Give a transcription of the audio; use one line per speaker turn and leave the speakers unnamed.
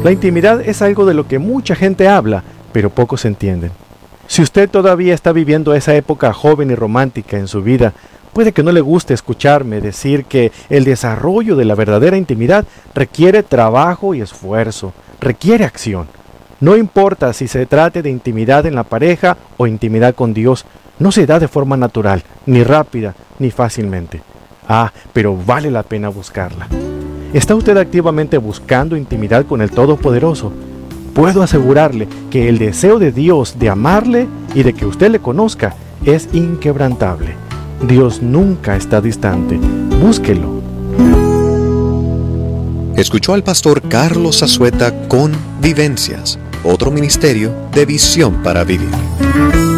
La intimidad es algo de lo que mucha gente habla, pero pocos entienden. Si usted todavía está viviendo esa época joven y romántica en su vida, puede que no le guste escucharme decir que el desarrollo de la verdadera intimidad requiere trabajo y esfuerzo, requiere acción. No importa si se trate de intimidad en la pareja o intimidad con Dios, no se da de forma natural, ni rápida, ni fácilmente. Pero vale la pena buscarla. ¿Está usted activamente buscando intimidad con el Todopoderoso? Puedo asegurarle que el deseo de Dios de amarle y de que usted le conozca es inquebrantable. Dios nunca está distante. Búsquelo.
Escuchó al pastor Carlos Azueta con Vivencias, otro ministerio de Visión para Vivir.